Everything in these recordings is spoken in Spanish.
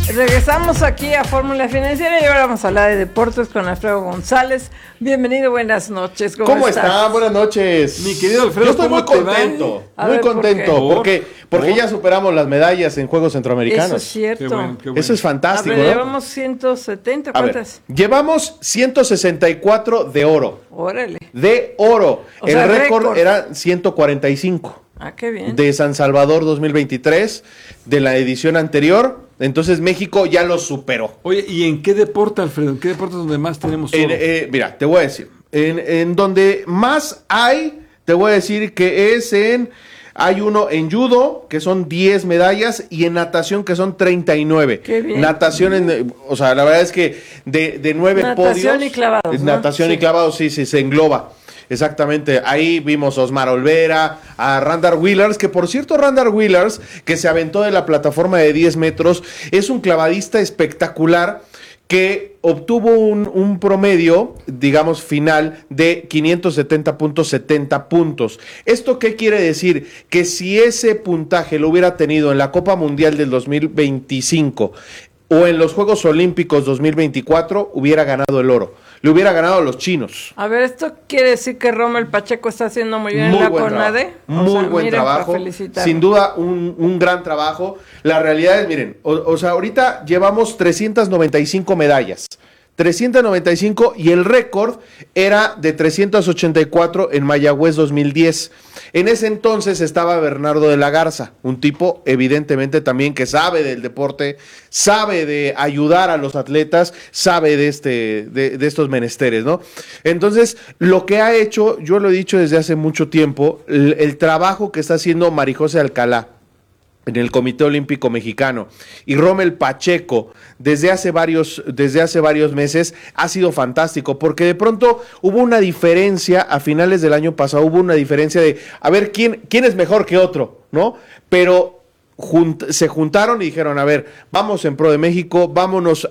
Regresamos aquí a Fórmula Financiera y ahora vamos a hablar de deportes con Alfredo González. Bienvenido, buenas noches. ¿Cómo están? Buenas noches. Mi querido Alfredo, yo estoy muy contento, porque ya superamos las medallas en Juegos Centroamericanos. Eso es cierto. Qué bueno. Eso es fantástico, A ver, ¿no? llevamos 170, ¿cuántas? Llevamos 164 de oro. Órale. De oro. O sea, el récord récord. era 145. Ah, qué bien. De San Salvador 2023, de la edición anterior. Entonces México ya lo superó. Oye, ¿y en qué deporte, Alfredo? ¿En qué deporte es donde más tenemos oro? Mira, te voy a decir. En donde más hay, te voy a decir que es hay uno en judo, que son 10 medallas, y en natación, que son 39. Qué bien. Natación, o sea, la verdad es que de 9 podios. Natación y clavados, ¿no? Natación Sí. y clavados, sí, se engloba. Exactamente, ahí vimos a Osmar Olvera, a Randall Willers, que por cierto Randall Willers, que se aventó de la plataforma de 10 metros, es un clavadista espectacular que obtuvo un promedio, digamos, final de 570.70 puntos. ¿Esto qué quiere decir? Que si ese puntaje lo hubiera tenido en la Copa Mundial del 2025 o en los Juegos Olímpicos 2024, hubiera ganado el oro. Le hubiera ganado a los chinos. A ver, ¿esto quiere decir que Rommel Pacheco está haciendo muy bien en la CONADE? Muy buen trabajo. Sin duda, un gran trabajo. La realidad es, miren, o sea, ahorita llevamos 395 medallas. 395 y el récord era de 384 en Mayagüez 2010. En ese entonces estaba Bernardo de la Garza, un tipo evidentemente también que sabe del deporte, sabe de ayudar a los atletas, sabe de estos menesteres, ¿no? Entonces, lo que ha hecho, yo lo he dicho desde hace mucho tiempo, el trabajo que está haciendo Marijose Alcalá en el Comité Olímpico Mexicano y Rommel Pacheco desde hace varios meses ha sido fantástico, porque de pronto hubo una diferencia a finales del año pasado, hubo una diferencia de a ver quién es mejor que otro, ¿no? Pero se juntaron y dijeron, a ver, vamos en pro de México, vámonos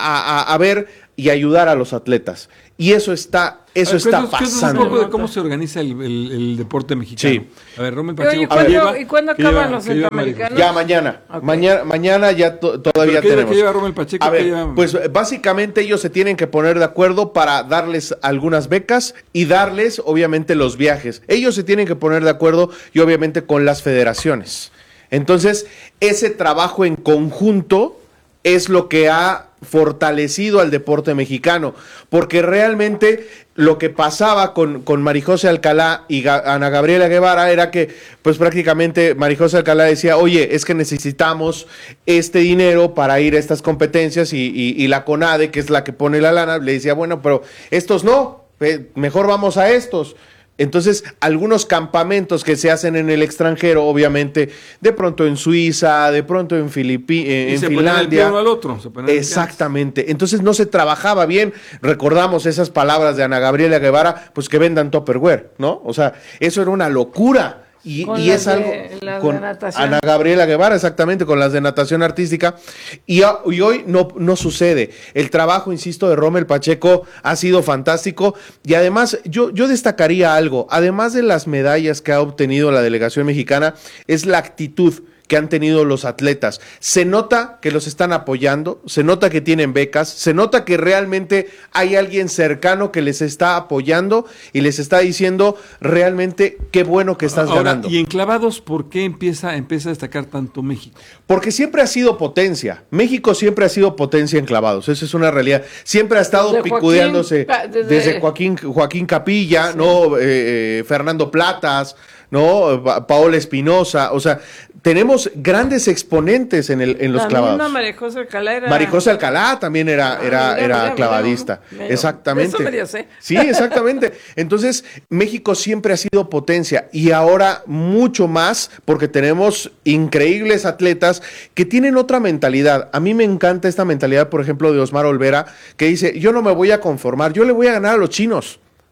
a ver y ayudar a los atletas. Y eso está pasando. Un poco de cómo se organiza el deporte mexicano. Sí. A ver, Rommel Oye, Pacheco. ¿y cuándo acaban los centroamericanos? Ya mañana. Okay. Mañana ya todavía tenemos. ¿Qué lleva Rommel Pacheco? A ver, pues básicamente ellos se tienen que poner de acuerdo para darles algunas becas y darles, obviamente, los viajes. Ellos se tienen que poner de acuerdo y obviamente con las federaciones. Entonces, ese trabajo en conjunto es lo que ha fortalecido al deporte mexicano, porque realmente lo que pasaba con Marijose Alcalá y Ana Gabriela Guevara era que pues prácticamente Marijose Alcalá decía, oye, es que necesitamos este dinero para ir a estas competencias y la CONADE, que es la que pone la lana, le decía, bueno, pero estos no, mejor vamos a estos. Entonces, algunos campamentos que se hacen en el extranjero, obviamente, de pronto en Suiza, de pronto en Finlandia. Uno al otro, exactamente. Entonces no se trabajaba bien. Recordamos esas palabras de Ana Gabriela Guevara, pues que vendan Tupperware, ¿no? O sea, eso era una locura. Y es algo con Ana Gabriela Guevara, exactamente, con las de natación artística, y hoy no sucede. El trabajo, insisto, de Rommel Pacheco ha sido fantástico, y además yo destacaría algo, además de las medallas que ha obtenido la delegación mexicana, es la actitud que han tenido los atletas. Se nota que los están apoyando, se nota que tienen becas, se nota que realmente hay alguien cercano que les está apoyando y les está diciendo realmente qué bueno que estás ganando. Y en clavados, ¿por qué empieza a destacar tanto México? Porque siempre ha sido potencia. México siempre ha sido potencia en clavados, eso es una realidad. Siempre ha estado desde picudeándose desde Joaquín Capilla, sí. ¿No? Fernando Platas, ¿no? Paola Espinosa, o sea, tenemos grandes exponentes en los clavados. Marijose Alcalá también era clavadista. Exactamente. Eso medio sé. Sí, exactamente. Entonces, México siempre ha sido potencia y ahora mucho más porque tenemos increíbles atletas que tienen otra mentalidad. A mí me encanta esta mentalidad, por ejemplo, de Osmar Olvera, que dice, yo no me voy a conformar, yo le voy a ganar a los chinos.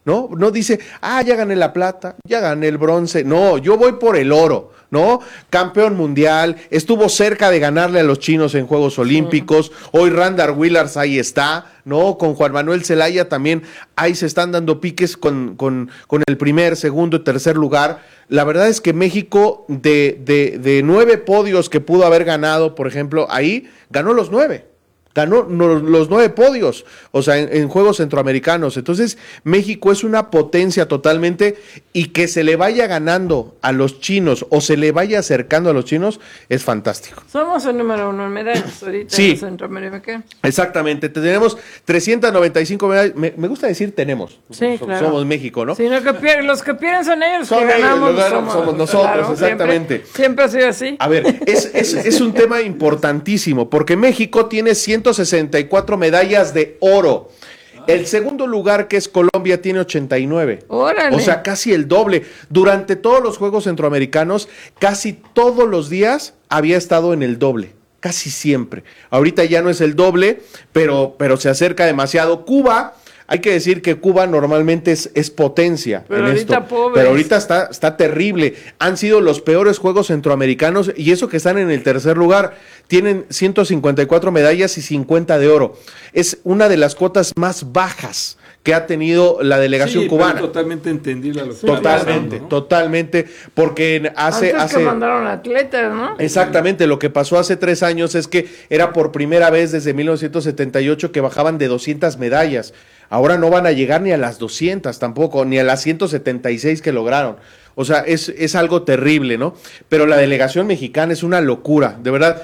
¿no? No dice, ya gané la plata, ya gané el bronce. No, yo voy por el oro, ¿no? Campeón mundial, estuvo cerca de ganarle a los chinos en Juegos Olímpicos. Hoy Randall Willars ahí está, ¿no? Con Juan Manuel Zelaya también, ahí se están dando piques con el primer, segundo y tercer lugar. La verdad es que México, de 9 podios que pudo haber ganado, por ejemplo, ahí, ganó los 9. Ganó los 9 podios, o sea, en Juegos Centroamericanos. Entonces, México es una potencia totalmente, y que se le vaya ganando a los chinos o se le vaya acercando a los chinos es fantástico. Somos el número 1 en medallas ahorita en Centroamérica. Exactamente, tenemos 395 medallas. Me gusta decir tenemos. Sí, claro. Somos México, ¿no? Sí, los que pierden son ellos, los que ganamos somos nosotros, claro, exactamente. Siempre ha sido así. A ver, es un tema importantísimo, porque México tiene 164 medallas de oro. El segundo lugar, que es Colombia, tiene 89. ¡Órale! O sea, casi el doble. Durante todos los Juegos Centroamericanos, casi todos los días había estado en el doble. Casi siempre. Ahorita ya no es el doble, pero se acerca demasiado. Cuba, hay que decir que Cuba normalmente es potencia pero en ahorita esto. pobres. Pero ahorita está terrible. Han sido los peores Juegos Centroamericanos, y eso que están en el tercer lugar. Tienen 154 medallas y 50 de oro. Es una de las cuotas más bajas que ha tenido la delegación cubana. Pero totalmente entendible a lo que Totalmente, ¿no? totalmente, porque hace que mandaron atletas, ¿no? Exactamente, lo que pasó hace 3 años es que era por primera vez desde 1978 que bajaban de 200 medallas. Ahora no van a llegar ni a las 200 tampoco, ni a las 176 que lograron. O sea, es algo terrible, ¿no? Pero la delegación mexicana es una locura, de verdad.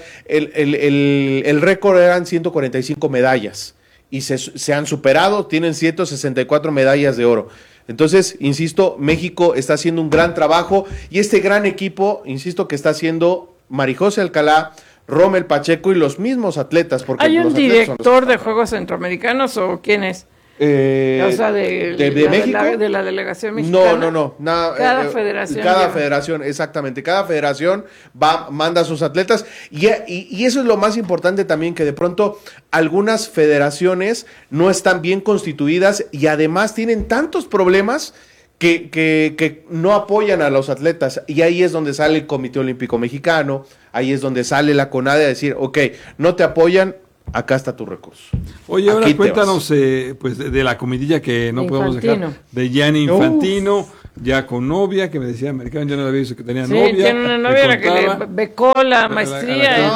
El récord eran 145 medallas y se han superado, tienen 164 medallas de oro. Entonces, insisto, México está haciendo un gran trabajo, y este gran equipo, insisto, que está haciendo Marijose Alcalá, Rommel Pacheco y los mismos atletas. Porque ¿hay un los director de Juegos Centroamericanos o quién es? O sea, ¿de México? De la delegación mexicana. No. Cada federación. Cada federación, exactamente. Cada federación manda a sus atletas. Y eso es lo más importante también, que de pronto algunas federaciones no están bien constituidas y además tienen tantos problemas que no apoyan a los atletas. Y ahí es donde sale el Comité Olímpico Mexicano, ahí es donde sale la CONADE a decir, ok, no te apoyan, acá está tu recurso. Oye, ahora cuéntanos pues de la comidilla que no podemos dejar, de Gianni Infantino, ya con novia, que me decía americano, yo no había visto que tenía novia. Sí, tiene una novia la que le becó la maestría.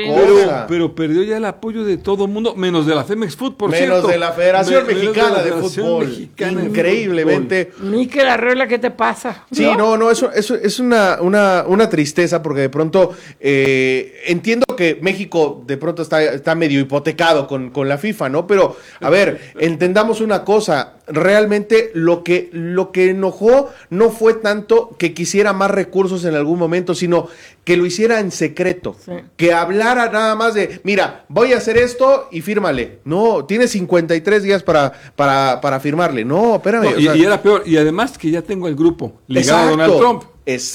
Pero perdió ya el apoyo de todo el mundo, menos de la Femex Food, por cierto. Menos de la Federación Mexicana de Fútbol. Increíblemente. Mikel Arreola, ¿qué te pasa? Sí, no, eso es una tristeza, porque de pronto entiendo que México de pronto está medio hipotecado con la FIFA, ¿no? Pero, a ver, entendamos una cosa, realmente lo que enojó no fue tanto que quisiera más recursos en algún momento, sino que lo hiciera en secreto, que hablara nada más de, mira, voy a hacer esto y fírmale. No, tiene 53 días para firmarle. No, espérame. No, y era peor, y además que ya tengo el grupo ligado a Donald Trump.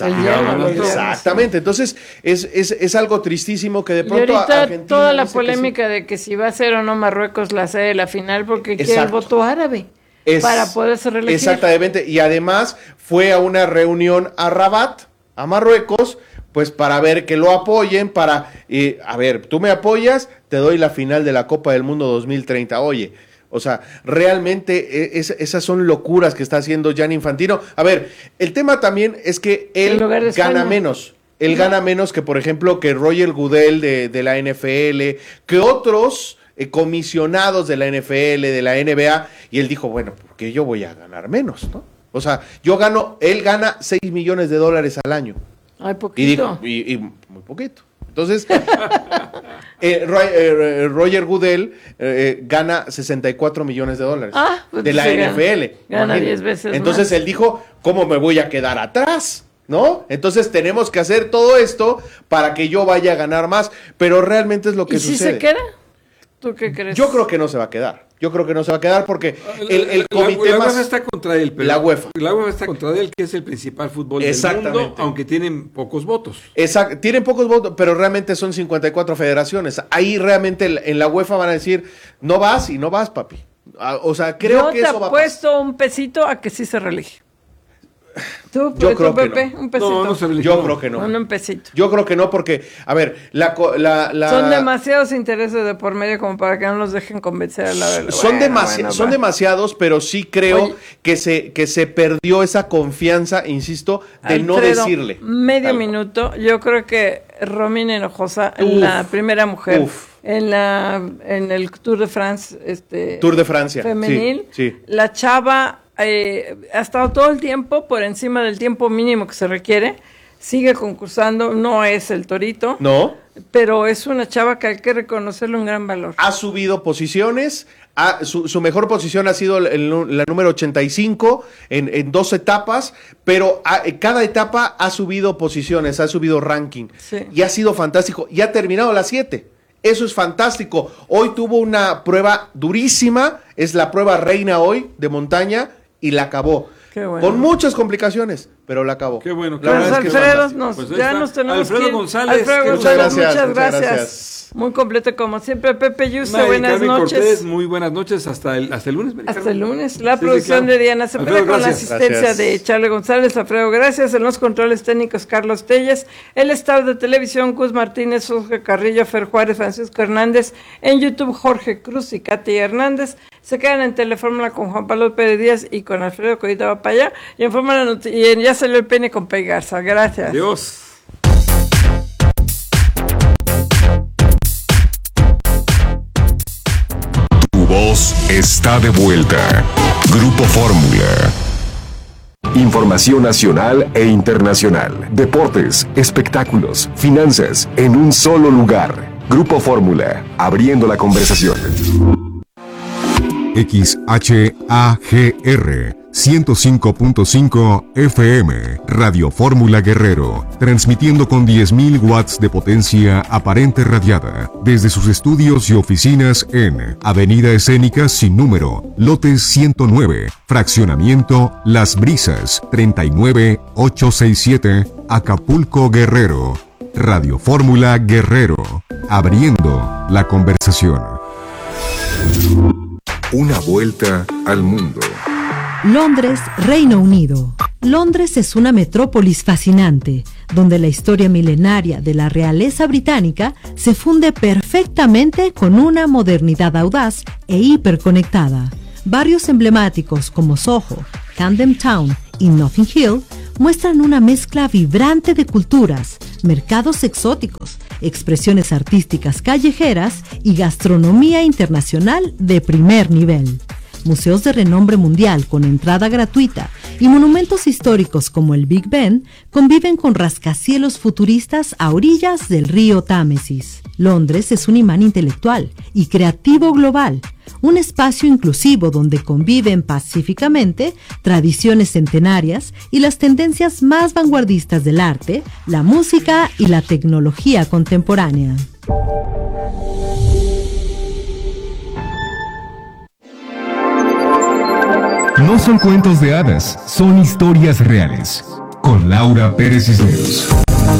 Exactamente, entonces es algo tristísimo que de pronto y ahorita Argentina toda la polémica de que si va a ser o no Marruecos la sede de la final porque quiere el voto árabe para poderse reelegir. Exactamente, y además fue a una reunión a Rabat, a Marruecos, pues para ver que lo apoyen, a ver, tú me apoyas, te doy la final de la Copa del Mundo 2030, oye. O sea, realmente esas son locuras que está haciendo Gianni Infantino. A ver, el tema también es que él gana menos. Él gana menos que, por ejemplo, que Roger Goodell de la NFL, que otros comisionados de la NFL, de la NBA, y él dijo, bueno, porque yo voy a ganar menos, ¿no? O sea, él gana $6 millones al año. Ay, poquito. Y muy poquito. Entonces, Roger Goodell gana $64 millones pues de la NFL. Gana 10 veces Entonces más. Él dijo, ¿cómo me voy a quedar atrás? ¿No? Entonces tenemos que hacer todo esto para que yo vaya a ganar más. Pero realmente es lo que sucede. ¿Y si se queda? ¿Tú qué crees? Yo creo que no se va a quedar. Porque el comité la UEFA está contra él, pero la UEFA está contra él, que es el principal fútbol del mundo, aunque tienen pocos votos. Exacto, tienen pocos votos, pero realmente son 54 federaciones. Ahí realmente en la UEFA van a decir, no vas y no vas, papi. O sea, creo que eso va a pasar. Yo te apuesto un pesito a que sí se reelige. Yo creo que Pepe, no. Un pesito. Yo creo que no. Un pesito. Yo creo que no, porque, a ver, son demasiados intereses de por medio como para que no nos dejen convencer a la verdad. Son demasiados, pero sí creo que se perdió esa confianza, insisto, de Alfredo, no decirle. Medio minuto. Yo creo que Romina Hinojosa, la primera mujer. En el Tour de France, Tour de Francia femenil, sí. La chava ha estado todo el tiempo por encima del tiempo mínimo que se requiere, sigue concursando, no es el torito, no, pero es una chava que hay que reconocerle un gran valor. Ha subido posiciones, su mejor posición ha sido la número 85 en 2 etapas, pero cada etapa ha subido posiciones, ha subido ranking, y ha sido fantástico, y ha terminado las 7. Eso es fantástico. Hoy tuvo una prueba durísima, es la prueba reina hoy de montaña, y la acabó. Qué bueno. Con muchas complicaciones, pero la acabó. Qué bueno. La verdad es que ya nos tenemos Alfredo que ir. González. Muchas gracias. Muy completo como siempre. Pepe Yuste, buenas noches. Cortés, muy buenas noches. Hasta el lunes. Hasta el lunes. La producción de Diana Cepeda con la asistencia de Charlie González. Alfredo, gracias. En los controles técnicos, Carlos Telles. El staff de televisión, Gus Martínez, Jorge Carrillo, Fer Juárez, Francisco Hernández. En YouTube, Jorge Cruz y Katy Hernández. Se quedan en Telefórmula con Juan Pablo Pérez Díaz y con Alfredo Codita Papaya. Y en Fórmula y ya salió el pene con Pei Garza. Gracias. Adiós. Tu voz está de vuelta. Grupo Fórmula. Información nacional e internacional. Deportes, espectáculos, finanzas, en un solo lugar. Grupo Fórmula, abriendo la conversación. XHAGR 105.5 FM, Radio Fórmula Guerrero, transmitiendo con 10.000 watts de potencia aparente radiada, desde sus estudios y oficinas en Avenida Escénica sin número, lote 109, fraccionamiento Las Brisas, 39867, Acapulco, Guerrero. Radio Fórmula Guerrero, abriendo la conversación. Una vuelta al mundo. Londres, Reino Unido. Londres es una metrópolis fascinante, donde la historia milenaria de la realeza británica se funde perfectamente con una modernidad audaz e hiperconectada. Barrios emblemáticos como Soho, Camden Town y Notting Hill muestran una mezcla vibrante de culturas, mercados exóticos, expresiones artísticas callejeras y gastronomía internacional de primer nivel. Museos de renombre mundial con entrada gratuita y monumentos históricos como el Big Ben conviven con rascacielos futuristas a orillas del río Támesis. Londres es un imán intelectual y creativo global, un espacio inclusivo donde conviven pacíficamente tradiciones centenarias y las tendencias más vanguardistas del arte, la música y la tecnología contemporánea. No son cuentos de hadas, son historias reales. Con Laura Pérez Cisneros.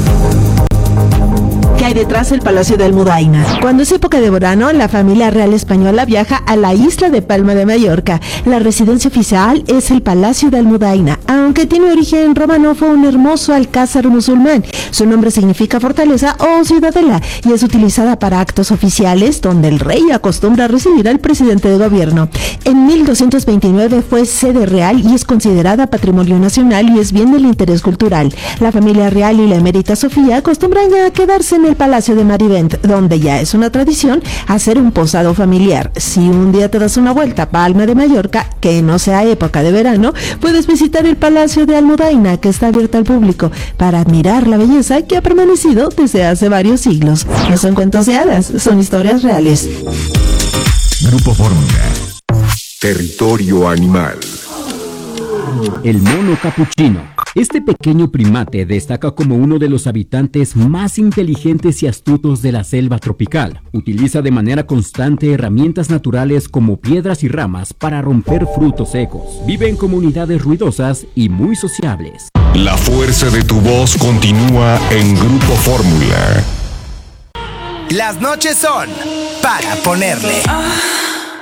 ¿Qué hay detrás del Palacio de Almudaina? Cuando es época de verano, la familia real española viaja a la isla de Palma de Mallorca. La residencia oficial es el Palacio de Almudaina, aunque tiene origen romano, fue un hermoso alcázar musulmán. Su nombre significa fortaleza o ciudadela y es utilizada para actos oficiales donde el rey acostumbra a recibir al presidente de gobierno. En 1229 fue sede real y es considerada patrimonio nacional y es bien del interés cultural. La familia real y la emérita Sofía acostumbran a quedarse en el Palacio de Marivent, donde ya es una tradición hacer un posado familiar. Si un día te das una vuelta a Palma de Mallorca, que no sea época de verano, puedes visitar el Palacio de Almudaina, que está abierto al público, para admirar la belleza que ha permanecido desde hace varios siglos. No son cuentos de hadas, son historias reales. Grupo Fórmula. Territorio animal. El mono capuchino. Este pequeño primate destaca como uno de los habitantes más inteligentes y astutos de la selva tropical. Utiliza de manera constante herramientas naturales como piedras y ramas para romper frutos secos. Vive en comunidades ruidosas y muy sociables. La fuerza de tu voz continúa en Grupo Fórmula. Las noches son para ponerle.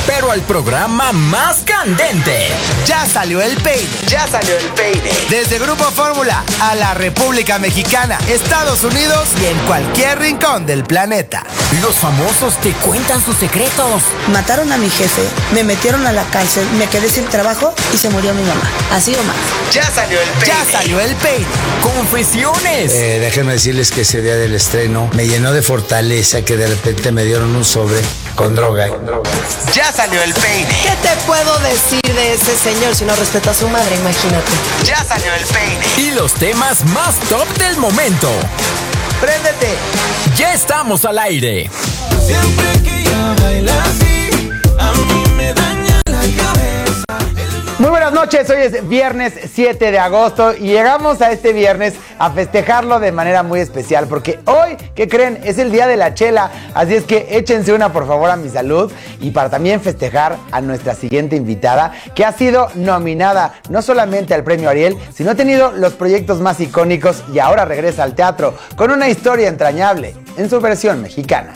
pero al programa más candente. Ya salió el peine. Ya salió el peine. Desde Grupo Fórmula a la República Mexicana, Estados Unidos y en cualquier rincón del planeta. Los famosos te cuentan sus secretos. Mataron a mi jefe, me metieron a la cárcel, me quedé sin trabajo y se murió mi mamá. Así o más. Ya salió el peine. Ya salió el peine. Confesiones. Déjenme decirles que ese día del estreno me llenó de fortaleza que de repente me dieron un sobre con droga. Ya salió el peine. ¿Qué te puedo decir de ese señor si no respeta a su madre? Imagínate. Ya salió el peine. Y los temas más top del momento. ¡Préndete! Ya estamos al aire. Siempre que ella baila así, a mí me daña la cabeza. Muy buenas noches, hoy es viernes 7 de agosto y llegamos a este viernes a festejarlo de manera muy especial porque hoy, ¿qué creen? Es el día de la chela, así es que échense una por favor a mi salud y para también festejar a nuestra siguiente invitada que ha sido nominada no solamente al premio Ariel, sino ha tenido los proyectos más icónicos y ahora regresa al teatro con una historia entrañable en su versión mexicana.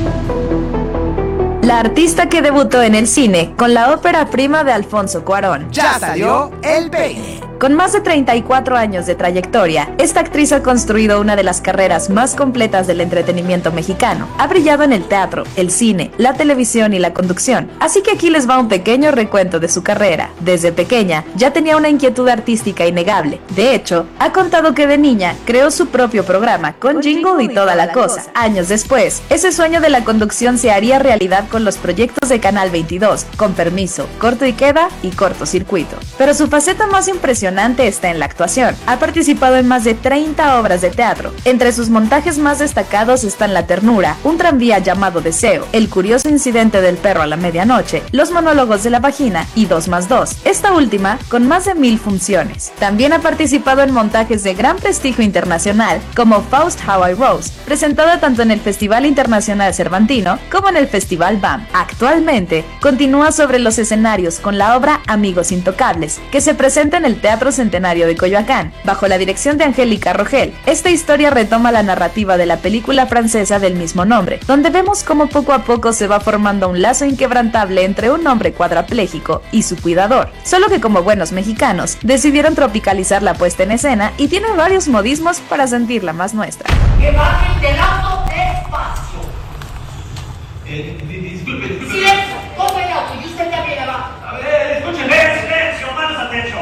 La artista que debutó en el cine con la ópera prima de Alfonso Cuarón. Ya salió el peine. Con más de 34 años de trayectoria, esta actriz ha construido una de las carreras más completas del entretenimiento mexicano. Ha brillado en el teatro, el cine, la televisión y la conducción. Así que aquí les va un pequeño recuento de su carrera. Desde pequeña ya tenía una inquietud artística innegable. De hecho, ha contado que de niña creó su propio programa con jingle y toda la cosa. Años después, ese sueño de la conducción se haría realidad con los proyectos de Canal 22, Con Permiso, Corto y Queda y Cortocircuito. Pero su faceta más impresionante está en la actuación. Ha participado en más de 30 obras de teatro. Entre sus montajes más destacados están La Ternura, Un tranvía llamado Deseo, El curioso incidente del perro a la medianoche, Los monólogos de la vagina y 2+2, esta última con más de 1000 funciones. También ha participado en montajes de gran prestigio internacional como Faust How I Rose, presentada tanto en el Festival Internacional Cervantino como en el Festival BAM. Actualmente continúa sobre los escenarios con la obra Amigos Intocables, que se presenta en el Teatro Centenario de Coyoacán, bajo la dirección de Angélica Rogel. Esta historia retoma la narrativa de la película francesa del mismo nombre, donde vemos cómo poco a poco se va formando un lazo inquebrantable entre un hombre cuadrapléjico y su cuidador. Solo que como buenos mexicanos, decidieron tropicalizar la puesta en escena y tiene varios modismos para sentirla más nuestra. ¡Que bajen del auto despacio! Disculpe. ¡Silencio! Pongo el auto y usted también abajo. A ver, escúchenme, silencio, manos al techo.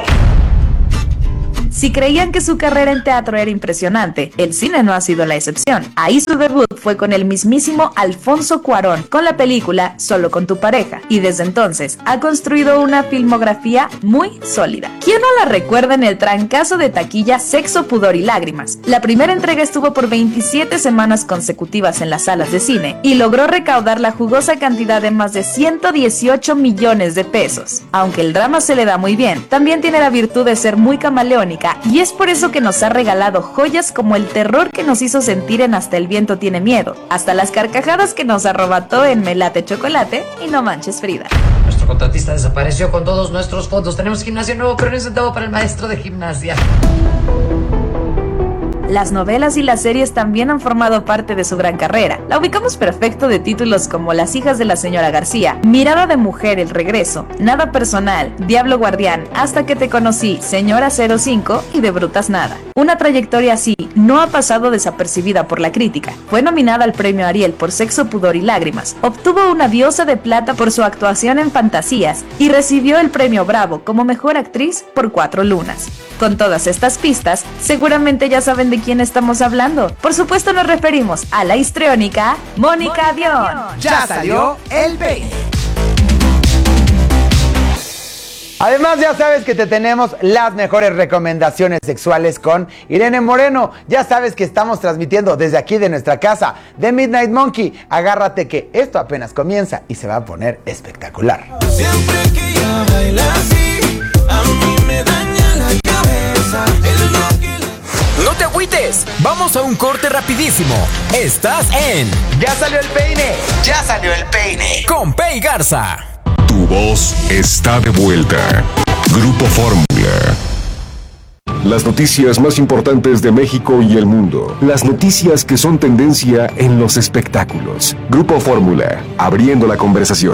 Si creían que su carrera en teatro era impresionante, el cine no ha sido la excepción. Ahí su debut fue con el mismísimo Alfonso Cuarón, con la película Solo con tu pareja, y desde entonces ha construido una filmografía muy sólida. ¿Quién no la recuerda en el trancazo de taquilla Sexo, Pudor y Lágrimas? La primera entrega estuvo por 27 semanas consecutivas en las salas de cine y logró recaudar la jugosa cantidad de más de 118 millones de pesos. Aunque el drama se le da muy bien, también tiene la virtud de ser muy camaleónica y es por eso que nos ha regalado joyas como el terror que nos hizo sentir en Hasta el viento tiene miedo, hasta las carcajadas que nos arrebató en Me late chocolate y No manches Frida. Nuestro contratista desapareció con todos nuestros fondos. Tenemos gimnasio nuevo, pero no hay centavo para el maestro de gimnasia. Las novelas y las series también han formado parte de su gran carrera. La ubicamos perfecto de títulos como Las hijas de la señora García, Mirada de mujer, El regreso, Nada personal, Diablo guardián, Hasta que te conocí, Señora 05 y De brutas nada. Una trayectoria así no ha pasado desapercibida por la crítica. Fue nominada al premio Ariel por Sexo, Pudor y Lágrimas. Obtuvo una Diosa de Plata por su actuación en Fantasías y recibió el premio Bravo como mejor actriz por 4 lunas. Con todas estas pistas, seguramente ya saben de quién estamos hablando. Por supuesto nos referimos a la histriónica Mónica Dion. Ya salió el peine. Además ya sabes que te tenemos las mejores recomendaciones sexuales con Irene Moreno. Ya sabes que estamos transmitiendo desde aquí de nuestra casa de Midnight Monkey. Agárrate que esto apenas comienza y se va a poner espectacular. Siempre que ella baila así, a mí me daña la cabeza. No te agüites, vamos a un corte rapidísimo. Estás en Ya salió el peine. Ya salió el peine. Con Pei Garza. Tu voz está de vuelta. Grupo Fórmula. Las noticias más importantes de México y el mundo. Las noticias que son tendencia en los espectáculos. Grupo Fórmula, abriendo la conversación.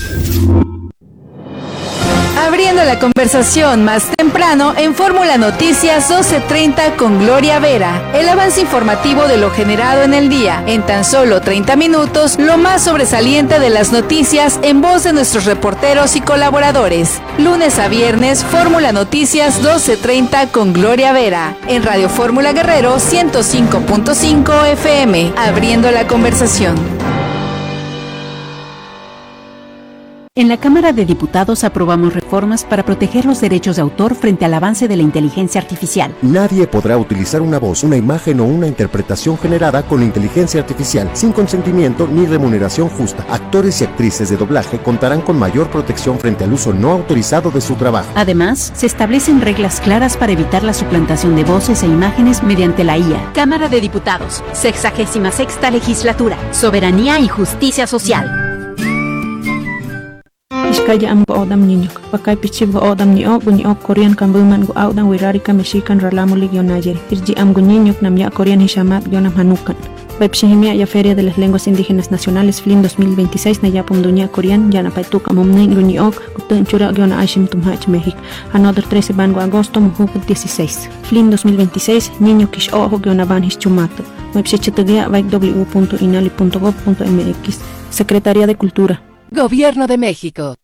Abriendo la conversación más temprano en Fórmula Noticias 12:30 con Gloria Vera. El avance informativo de lo generado en el día. En tan solo 30 minutos, lo más sobresaliente de las noticias en voz de nuestros reporteros y colaboradores. Lunes a viernes, Fórmula Noticias 12:30 con Gloria Vera. En Radio Fórmula Guerrero 105.5 FM. Abriendo la conversación. En la Cámara de Diputados aprobamos reformas para proteger los derechos de autor frente al avance de la inteligencia artificial. Nadie podrá utilizar una voz, una imagen o una interpretación generada con inteligencia artificial sin consentimiento ni remuneración justa. Actores y actrices de doblaje contarán con mayor protección frente al uso no autorizado de su trabajo. Además, se establecen reglas claras para evitar la suplantación de voces e imágenes mediante la IA. Cámara de Diputados, 66ª Legislatura, Soberanía y Justicia Social. Iskaya am goodam niño, pakai pichi goodam niño, bunyo Korean kambuman go audan wirarika mexican ralamo ligionayer. Irji am niño namya Korean hishamat gionam hanukan. Webshihimia ya Feria de las Lenguas Indígenas Nacionales FLIN 2026 na yapum dunia Korean yana paituk amomnin guniok utun chura giona aishim tumhach México. Another 13 bango agosto mujuk 16. FLIN 2026 niño kish ojo giona ban hischumato. Webshichetagea www.inali.gov.mx. Secretaría de Cultura. Gobierno de México.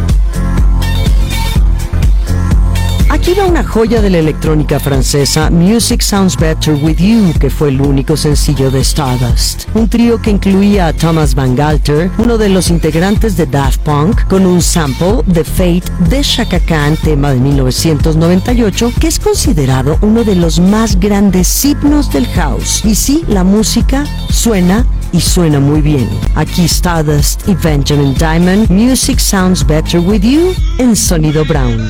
Aquí va una joya de la electrónica francesa, Music Sounds Better With You, que fue el único sencillo de Stardust. Un trío que incluía a Thomas Bangalter, uno de los integrantes de Daft Punk, con un sample de Fate de Chaka Khan, tema de 1998, que es considerado uno de los más grandes himnos del house. Y sí, la música suena y suena muy bien. Aquí Stardust y Benjamin Diamond, Music Sounds Better With You en Sonido Brown.